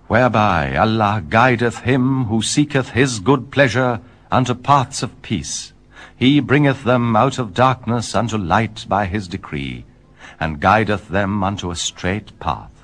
whereby Allah guideth him who seeketh his good pleasure unto paths of peace. He bringeth them out of darkness unto light by his decree, and guideth them unto a straight path.